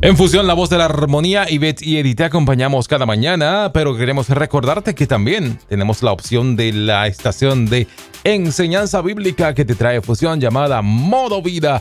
En Fusión, la voz de la armonía, Ivette y Edith te acompañamos cada mañana, pero queremos recordarte que también tenemos la opción de la estación de enseñanza bíblica que te trae Fusión llamada Modo Vida.